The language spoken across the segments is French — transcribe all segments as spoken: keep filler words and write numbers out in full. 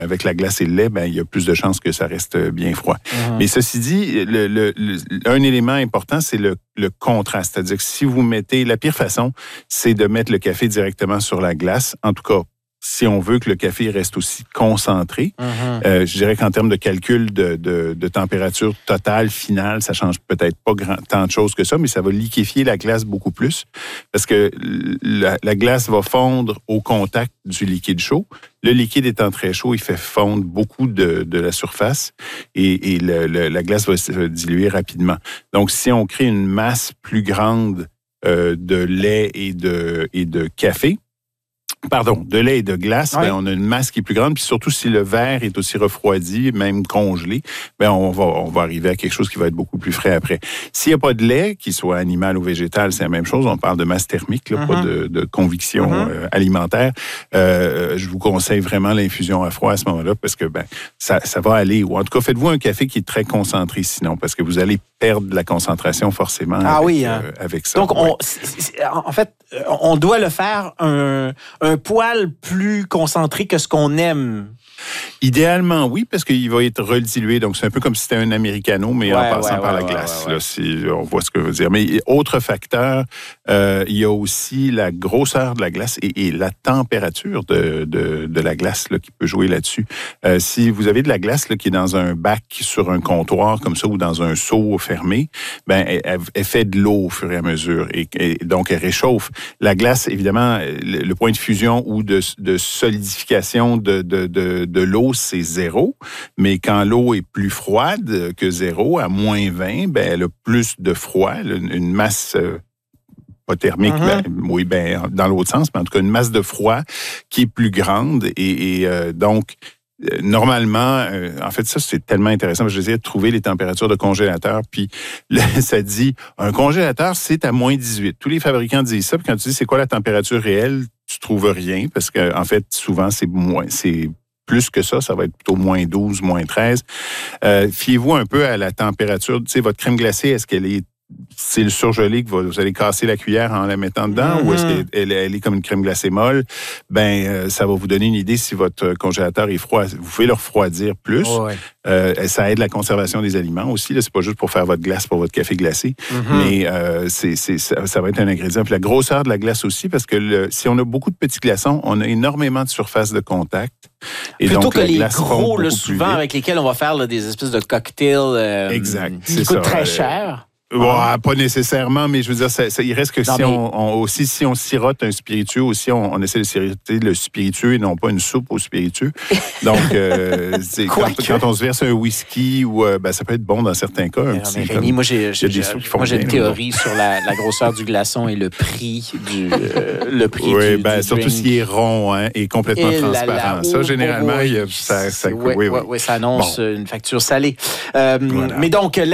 avec la glace et le lait, ben, il y a plus de chances que ça reste bien froid. Mm-hmm. Mais ceci dit, le, le, le, un élément important, c'est le, le contraste. C'est-à-dire que si vous mettez... La pire façon, c'est de mettre le café directement sur la glace. En tout cas, si on veut que le café reste aussi concentré, mm-hmm. euh, je dirais qu'en termes de calcul de, de, de température totale, finale, ça change peut-être pas grand, tant de choses que ça, mais ça va liquéfier la glace beaucoup plus parce que la, la glace va fondre au contact du liquide chaud. Le liquide étant très chaud, il fait fondre beaucoup de, de la surface et, et le, le, la glace va se diluer rapidement. Donc, si on crée une masse plus grande euh, de lait et de, et de café, Pardon, de lait et de glace, ouais. ben, on a une masse qui est plus grande. Puis surtout, si le verre est aussi refroidi, même congelé, ben, on va, on va arriver à quelque chose qui va être beaucoup plus frais après. S'il n'y a pas de lait, qu'il soit animal ou végétal, c'est la même chose. On parle de masse thermique, là, mm-hmm. pas de, de conviction mm-hmm. euh, alimentaire. Euh, je vous conseille vraiment l'infusion à froid à ce moment-là parce que ben, ça, ça va aller. Ou en tout cas, faites-vous un café qui est très concentré sinon, parce que vous allez perdre la concentration forcément ah, avec, oui, hein. euh, avec ça. Donc, ouais. on, c'est, c'est, en fait, on doit le faire un, un poil plus concentré que ce qu'on aime. Idéalement, oui, parce qu'il va être redilué. Donc, c'est un peu comme si c'était un americano, mais ouais, en passant ouais, par ouais, la glace. Ouais, ouais. Là, si on voit ce que je veux dire. Mais autre facteur, euh, il y a aussi la grosseur de la glace et, et la température de, de, de la glace là, qui peut jouer là-dessus. Euh, si vous avez de la glace là, qui est dans un bac sur un comptoir comme ça ou dans un seau fermé, ben elle, elle fait de l'eau au fur et à mesure et, et donc elle réchauffe. La glace, évidemment, le, le point de fusion ou de, de solidification de, de, de de l'eau, c'est zéro, mais quand l'eau est plus froide que zéro, à moins vingt, ben, elle a plus de froid, une masse euh, pas thermique, mm-hmm. ben, oui, ben, dans l'autre sens, mais en tout cas, une masse de froid qui est plus grande et, et euh, donc, euh, normalement, euh, en fait, ça, c'est tellement intéressant. J'essayais de trouver les températures de congélateur, puis là, ça dit, un congélateur, c'est à moins dix-huit. Tous les fabricants disent ça, puis quand tu dis c'est quoi la température réelle, tu trouves rien, parce que en fait, souvent, c'est moins, c'est plus que ça, ça va être plutôt moins douze, moins treize. Euh, fiez-vous un peu à la température. Tu sais, votre crème glacée, est-ce qu'elle est c'est le surgelé que vous allez casser la cuillère en la mettant dedans mm-hmm. ou est-ce qu'elle elle est comme une crème glacée molle? Ben, euh, ça va vous donner une idée si votre congélateur est froid. Vous pouvez le refroidir plus. Oh, ouais. euh, ça aide la conservation des aliments aussi. Là, c'est pas juste pour faire votre glace pour votre café glacé, mm-hmm. mais euh, c'est, c'est, ça, ça va être un ingrédient. Puis la grosseur de la glace aussi, parce que le, si on a beaucoup de petits glaçons, on a énormément de surface de contact. Et Plutôt donc, que les gros, là, souvent, avec lesquels on va faire là, des espèces de cocktails euh, exact, qui c'est coûtent ça. très cher. Ouais, pas nécessairement, mais je veux dire, ça, ça, il reste que non, si, mais... on, on, aussi, si on sirote un spiritueux, aussi, on, on essaie de siroter le spiritueux et non pas une soupe au spiritueux. Donc, euh, c'est, quand, quand on se verse un whisky, ou, euh, ben, ça peut être bon dans certains cas. Un petit, Rémi, comme, moi, j'ai, j'ai, j'ai, moi, j'ai une théorie sur la, la grosseur du glaçon et le prix du euh, le prix oui, du, ben, du surtout drink. s'il est rond hein, et complètement et transparent. La, la, ça, oh, généralement, oh, il y a, ça, ça, oui, oui, oui. oui. oui, ça annonce bon. une facture salée. Euh, voilà. Mais donc, la...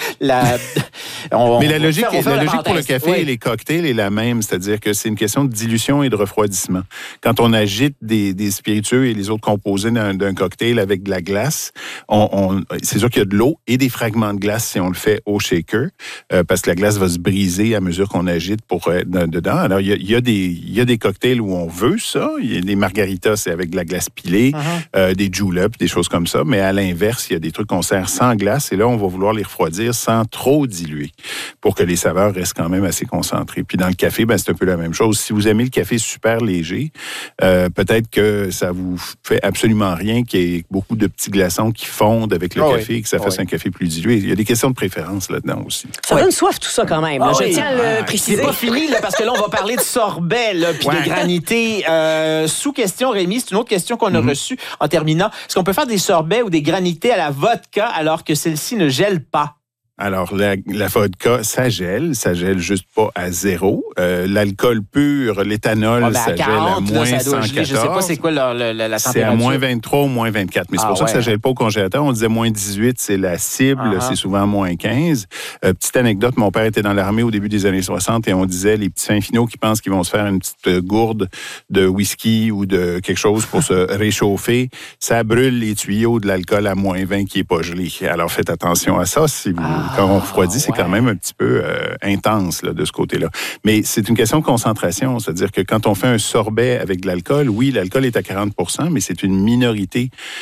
la on, mais la logique, faire, la logique pour le café oui. et les cocktails est la même, c'est-à-dire que c'est une question de dilution et de refroidissement. Quand on agite des, des spiritueux et les autres composés d'un, d'un cocktail avec de la glace, on, on, c'est sûr qu'il y a de l'eau et des fragments de glace si on le fait au shaker, euh, parce que la glace va se briser à mesure qu'on agite pour être dedans. Alors, il y a, il y a des, il y a des cocktails où on veut ça. Il y a des margaritas, c'est avec de la glace pilée, uh-huh. euh, des juleps, des choses comme ça. Mais à l'inverse, il y a des trucs qu'on sert sans glace et là, on va vouloir les refroidir sans trop diluer pour que les saveurs restent quand même assez concentrées. Puis dans le café, ben, c'est un peu la même chose. Si vous aimez le café super léger, euh, peut-être que ça vous fait absolument rien qu'il y ait beaucoup de petits glaçons qui fondent avec le oh café oui. et que ça fasse oh oui. un café plus dilué. Il y a des questions de préférence là-dedans aussi. Ça oui. donne soif tout ça quand même. Oh je oui. tiens à le ah, préciser. C'est pas fini là, parce que là, on va parler de sorbet là, puis ouais. de granité. Euh, sous question, Rémi, c'est une autre question qu'on a mm-hmm. reçue en terminant. Est-ce qu'on peut faire des sorbets ou des granités à la vodka alors que celle-ci ne gèle pas? Alors, la, la vodka, ça gèle. Ça gèle juste pas à zéro. Euh, l'alcool pur, l'éthanol, oh, ben ça quarante, gèle à moins là, ça doit cent quatorze. Je sais pas c'est quoi la, la, la, la température. C'est à moins vingt-trois ou moins vingt-quatre. Mais c'est ah, pour ça ouais. que ça gèle pas au congélateur. On disait moins dix-huit, c'est la cible. Uh-huh. C'est souvent moins quinze. Euh, petite anecdote, mon père était dans l'armée au début des années soixante et on disait les petits fins finaux qui pensent qu'ils vont se faire une petite gourde de whisky ou de quelque chose pour se réchauffer. Ça brûle les tuyaux de l'alcool à moins vingt qui est pas gelé. Alors, faites attention à ça si vous... Ah. Quand on refroidit, c'est ouais. quand même un petit peu euh, intense là, de ce côté-là. Mais c'est une question de concentration, c'est-à-dire que quand on fait un sorbet avec de l'alcool, oui, l'alcool est à quarante pour cent, mais c'est une minorité